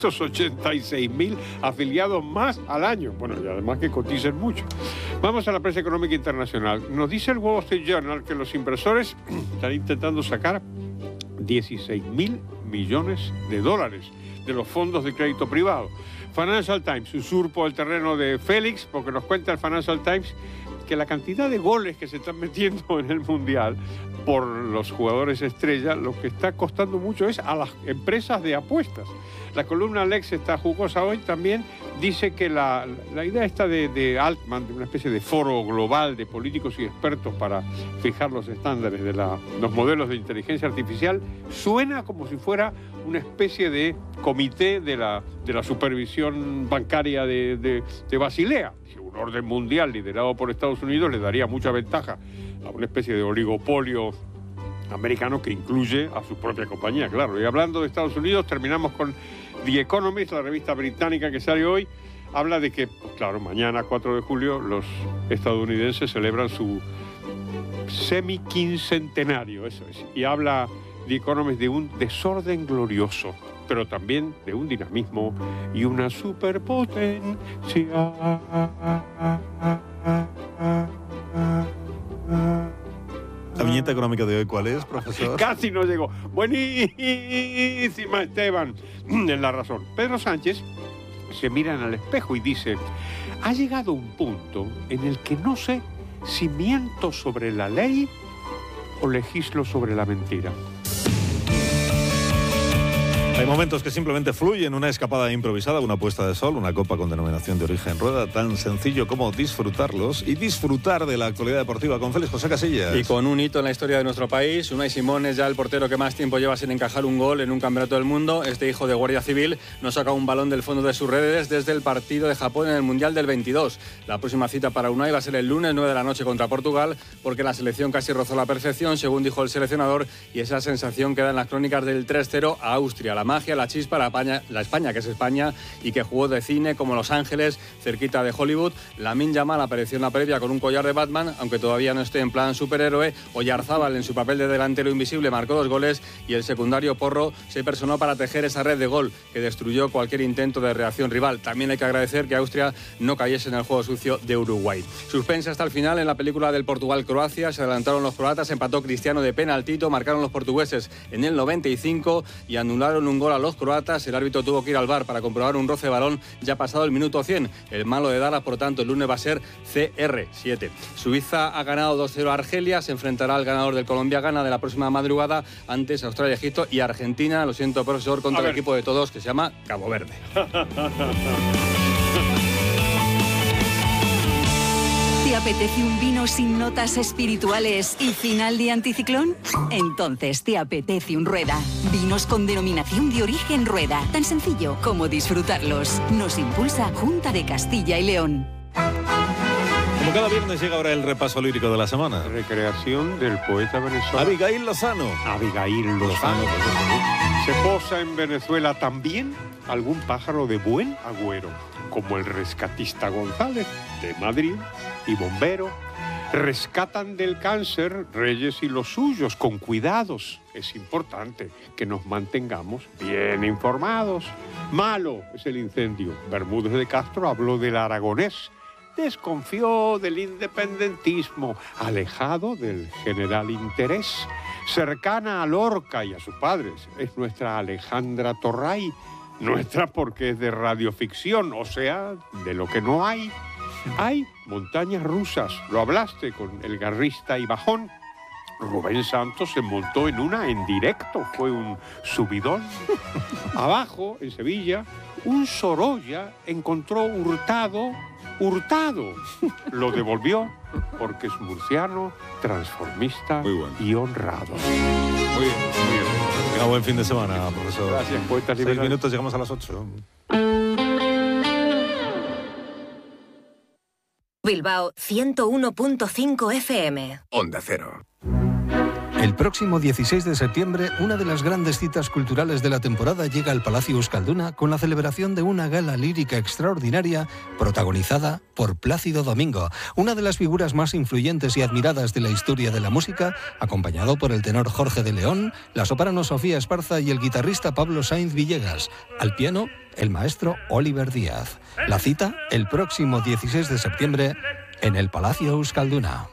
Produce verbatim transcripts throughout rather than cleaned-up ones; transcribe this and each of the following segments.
ochenta y seis mil afiliados más al año. Bueno, y además que coticen mucho. Vamos a la prensa económica internacional. Nos dice el Wall Street Journal que los inversores están intentando sacar dieciséis mil millones de dólares de los fondos de crédito privado. Financial Times usurpa el terreno de Félix, porque nos cuenta el Financial Times que la cantidad de goles que se están metiendo en el Mundial por los jugadores estrella, lo que está costando mucho es a las empresas de apuestas. La columna Lex está jugosa hoy, también dice que la, la idea esta de, de Altman, de una especie de foro global de políticos y expertos para fijar los estándares de la, los modelos de inteligencia artificial, suena como si fuera una especie de comité de la, de la supervisión bancaria de, de, de Basilea. Un orden mundial liderado por Estados Unidos le daría mucha ventaja a una especie de oligopolio americano que incluye a su propia compañía, claro. Y hablando de Estados Unidos, terminamos con The Economist, la revista británica que sale hoy. Habla de que, pues claro, mañana, cuatro de julio, los estadounidenses celebran su semi-quincentenario, eso es. Y habla The Economist de un desorden glorioso, pero también de un dinamismo y una superpotencia. ¿La viñeta económica de hoy cuál es, profesor? Casi no llegó. Buenísima, Esteban. En La Razón. Pedro Sánchez se mira en el espejo y dice: ha llegado un punto en el que no sé si miento sobre la ley o legislo sobre la mentira. Hay momentos que simplemente fluyen, una escapada improvisada, una puesta de sol, una copa con denominación de origen rueda, tan sencillo como disfrutarlos y disfrutar de la actualidad deportiva con Félix José Casillas. Y con un hito en la historia de nuestro país, Unai Simón es ya el portero que más tiempo lleva sin encajar un gol en un campeonato del mundo. Este hijo de Guardia Civil no saca un balón del fondo de sus redes desde el partido de Japón en el Mundial del veintidós. La próxima cita para Unai va a ser el lunes nueve de la noche contra Portugal, porque la selección casi rozó la perfección, según dijo el seleccionador, y esa sensación queda en las crónicas del tres cero a Austria. La magia, la chispa, la España, la España que es España y que jugó de cine como Los Ángeles, cerquita de Hollywood. Lamine Yamal apareció en la previa con un collar de Batman, aunque todavía no esté en plan superhéroe. Oyarzábal, en su papel de delantero invisible, marcó dos goles y el secundario Porro se personó para tejer esa red de gol que destruyó cualquier intento de reacción rival. También hay que agradecer que Austria no cayese en el juego sucio de Uruguay. Suspense hasta el final en la película del Portugal-Croacia. Se adelantaron los croatas, empató Cristiano de penaltito, marcaron los portugueses en el noventa y cinco y anularon un gol a los croatas. El árbitro tuvo que ir al V A R para comprobar un roce de balón ya pasado el minuto cien. El malo de Dallas, por tanto, el lunes va a ser C R siete. Suiza ha ganado dos cero a Argelia, se enfrentará al ganador del Colombia-Ghana de la próxima madrugada, antes Australia, Egipto y Argentina, lo siento, profesor, contra el equipo de todos que se llama Cabo Verde. ¿Te apetece un vino sin notas espirituales y final de anticiclón? Entonces te apetece un Rueda. Vinos con denominación de origen Rueda. Tan sencillo como disfrutarlos. Nos impulsa Junta de Castilla y León. Como cada viernes llega ahora el repaso lírico de la semana. Recreación del poeta venezolano Abigail Lozano. Abigail Lozano. Se posa en Venezuela también algún pájaro de buen agüero, como el rescatista González de Madrid y bombero. Rescatan del cáncer Reyes y los suyos con cuidados. Es importante que nos mantengamos bien informados. Malo es el incendio. Bermúdez de Castro habló del aragonés. Desconfió del independentismo, alejado del general interés. Cercana a Lorca y a sus padres es nuestra Alejandra Torray. Nuestra porque es de radioficción, o sea, de lo que no hay. Hay montañas rusas, lo hablaste con el guitarrista y bajón. Rubén Santos se montó en una en directo, fue un subidón. Abajo, en Sevilla, un Sorolla encontró hurtado, hurtado. Lo devolvió porque es murciano, transformista bueno. y honrado. Muy bien, muy bien. Tenga buen fin de semana, profesor. Gracias, poetas liberales. Seis minutos, llegamos a las ocho. Bilbao ciento uno punto cinco F M. Onda Cero. El próximo dieciséis de septiembre, una de las grandes citas culturales de la temporada llega al Palacio Euskalduna con la celebración de una gala lírica extraordinaria protagonizada por Plácido Domingo, una de las figuras más influyentes y admiradas de la historia de la música, acompañado por el tenor Jorge de León, la soprano Sofía Esparza y el guitarrista Pablo Sainz Villegas. Al piano, el maestro Oliver Díaz. La cita, el próximo dieciséis de septiembre, en el Palacio Euskalduna.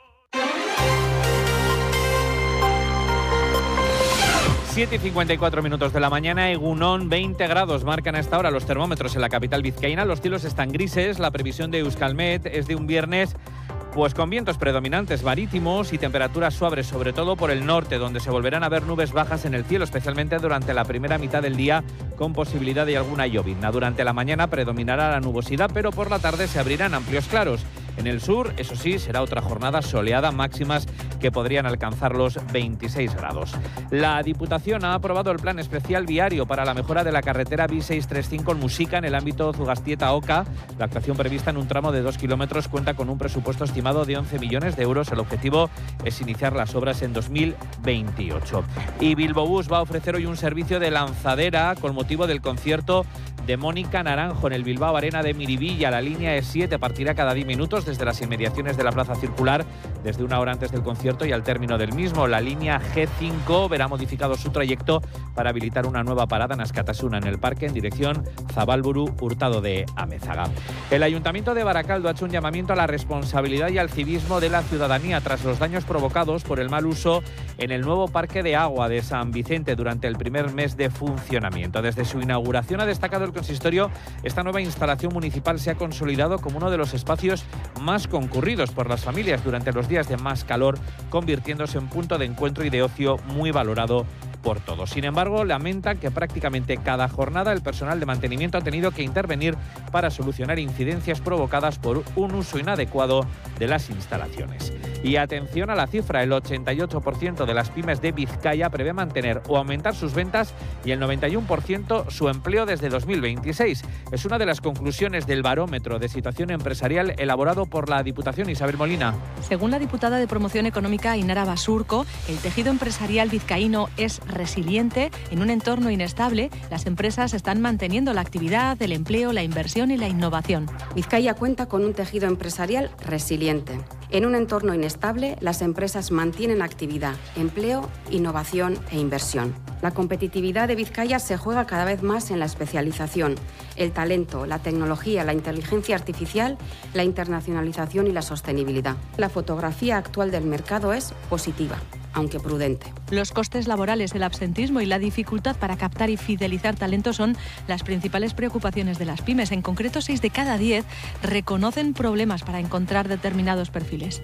siete y cincuenta y cuatro minutos de la mañana, Egunon, veinte grados marcan a esta hora los termómetros en la capital vizcaína. Los cielos están grises, la previsión de Euskalmet es de un viernes pues con vientos predominantes marítimos y temperaturas suaves, sobre todo por el norte, donde se volverán a ver nubes bajas en el cielo, especialmente durante la primera mitad del día, con posibilidad de alguna llovizna. Durante la mañana predominará la nubosidad, pero por la tarde se abrirán amplios claros. En el sur, eso sí, será otra jornada soleada, máximas que podrían alcanzar los veintiséis grados. La Diputación ha aprobado el plan especial viario para la mejora de la carretera B seiscientos treinta y cinco en Muxica, en el ámbito Zugastieta-Oca. La actuación prevista en un tramo de dos kilómetros cuenta con un presupuesto estimado de once millones de euros. El objetivo es iniciar las obras en dos mil veintiocho. Y Bilbobús va a ofrecer hoy un servicio de lanzadera con motivo del concierto de Mónica Naranjo en el Bilbao Arena de Miribilla. La línea E siete partirá cada diez minutos desde las inmediaciones de la Plaza Circular, desde una hora antes del concierto y al término del mismo. La línea G cinco verá modificado su trayecto para habilitar una nueva parada en Askatasuna, en el parque, en dirección Zabalburu, Hurtado de Amézaga. El Ayuntamiento de Barakaldo ha hecho un llamamiento a la responsabilidad y al civismo de la ciudadanía tras los daños provocados por el mal uso en el nuevo parque de agua de San Vicente durante el primer mes de funcionamiento. Desde su inauguración ha destacado el consistorio, esta nueva instalación municipal se ha consolidado como uno de los espacios más concurridos por las familias durante los días de más calor, convirtiéndose en punto de encuentro y de ocio muy valorado por todos. Sin embargo, lamentan que prácticamente cada jornada el personal de mantenimiento ha tenido que intervenir para solucionar incidencias provocadas por un uso inadecuado de las instalaciones. Y atención a la cifra, el ochenta y ocho por ciento de las pymes de Vizcaya prevé mantener o aumentar sus ventas y el noventa y uno por ciento su empleo desde dos mil veintiséis. Es una de las conclusiones del barómetro de situación empresarial elaborado por la Diputación. Isabel Molina. Según la diputada de Promoción Económica, Inara Basurco, el tejido empresarial vizcaíno es resiliente en un entorno inestable. Las empresas están manteniendo la actividad, el empleo, la inversión y la innovación. Vizcaya cuenta con un tejido empresarial resiliente. En un entorno inestable, las empresas mantienen actividad, empleo, innovación e inversión. La competitividad de Vizcaya se juega cada vez más en la especialización, el talento, la tecnología, la inteligencia artificial, la internacionalización y la sostenibilidad. La fotografía actual del mercado es positiva, aunque prudente. Los costes laborales, el absentismo y la dificultad para captar y fidelizar talento son las principales preocupaciones de las pymes. En concreto, seis de cada diez reconocen problemas para encontrar determinados perfiles.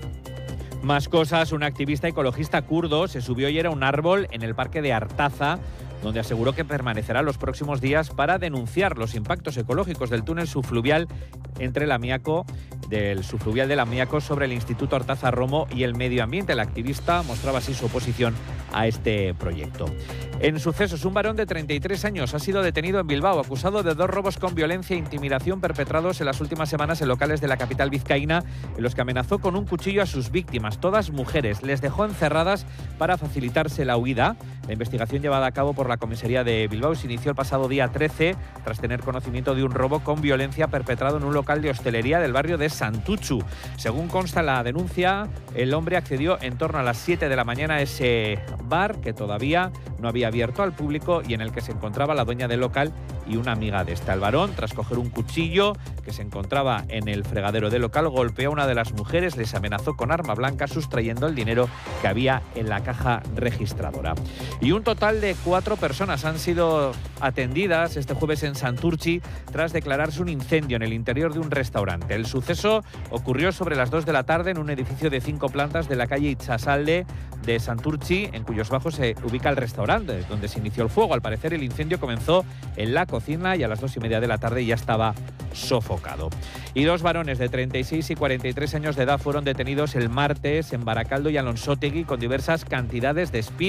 Más cosas, un activista ecologista kurdo se subió ayer a un árbol en el parque de Artaza, donde aseguró que permanecerá los próximos días para denunciar los impactos ecológicos del túnel subfluvial entre el Amiaco, del subfluvial del Amiaco sobre el Instituto Artaza Romo y el medio ambiente. El activista mostraba así su oposición a este proyecto. En sucesos, un varón de treinta y tres años ha sido detenido en Bilbao, acusado de dos robos con violencia e intimidación perpetrados en las últimas semanas en locales de la capital vizcaína, en los que amenazó con un cuchillo a sus víctimas, todas mujeres. Les dejó encerradas para facilitarse la huida. La investigación llevada a cabo por la comisaría de Bilbao se inició el pasado día trece, tras tener conocimiento de un robo con violencia perpetrado en un local de hostelería del barrio de Santutxu. Según consta en la denuncia, el hombre accedió en torno a las siete de la mañana a ese bar, que todavía no había abierto al público y en el que se encontraba la dueña del local y una amiga de esta. El varón, tras coger un cuchillo que se encontraba en el fregadero del local, golpeó a una de las mujeres, les amenazó con arma blanca, sustrayendo el dinero que había en la caja registradora. Y un total de cuatro personas han sido atendidas este jueves en Santurtzi tras declararse un incendio en el interior de un restaurante. El suceso ocurrió sobre las dos de la tarde en un edificio de cinco plantas de la calle Itxasalde de Santurtzi, en cuyos bajos se ubica el restaurante donde se inició el fuego. Al parecer, el incendio comenzó en la cocina y a las dos y media de la tarde ya estaba sofocado. Y dos varones de treinta y seis y cuarenta y tres años de edad fueron detenidos el martes en Barakaldo y Alonsotegi con diversas cantidades de speed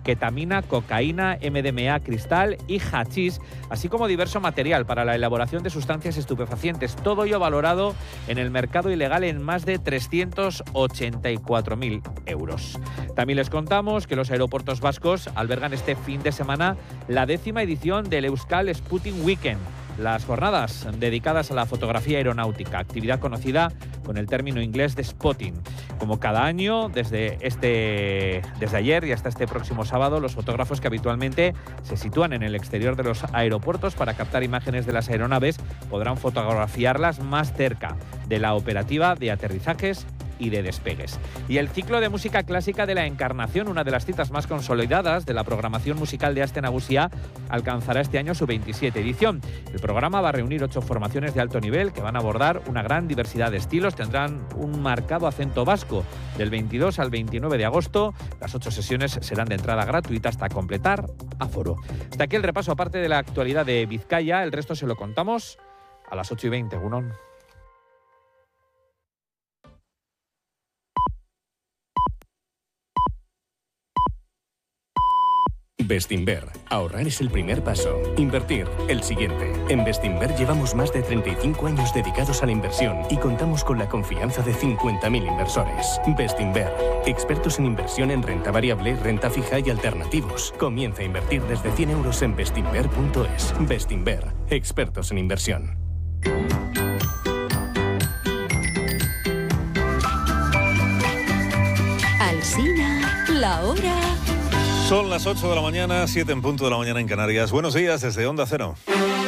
ketamina, cocaína, eme de eme a, cristal y hachís, así como diverso material para la elaboración de sustancias estupefacientes. Todo ello valorado en el mercado ilegal en más de trescientos ochenta y cuatro mil euros. También les contamos que los aeropuertos vascos albergan este fin de semana la décima edición del Euskal Spotting Weekend, las jornadas dedicadas a la fotografía aeronáutica, actividad conocida con el término inglés de spotting. Como cada año, desde, este, desde ayer y hasta este próximo sábado, los fotógrafos que habitualmente se sitúan en el exterior de los aeropuertos para captar imágenes de las aeronaves podrán fotografiarlas más cerca de la operativa de aterrizajes y de despegues. Y el ciclo de música clásica de la Encarnación, una de las citas más consolidadas de la programación musical de Aste Nagusia, alcanzará este año su veintisiete edición. El programa va a reunir ocho formaciones de alto nivel que van a abordar una gran diversidad de estilos. Tendrán un marcado acento vasco del veintidós al veintinueve de agosto. Las ocho sesiones serán de entrada gratuita hasta completar aforo. Hasta aquí el repaso aparte de la actualidad de Vizcaya. El resto se lo contamos a las ocho y veinte. Gunón. Bestinver. Ahorrar es el primer paso. Invertir, el siguiente. En Bestinver llevamos más de treinta y cinco años dedicados a la inversión y contamos con la confianza de cincuenta mil inversores. Bestinver. Expertos en inversión en renta variable, renta fija y alternativos. Comienza a invertir desde cien euros en bestinver punto es. Bestinver. Expertos en inversión. Alsina, la hora. Son las ocho de la mañana, siete en punto de la mañana en Canarias. Buenos días desde Onda Cero.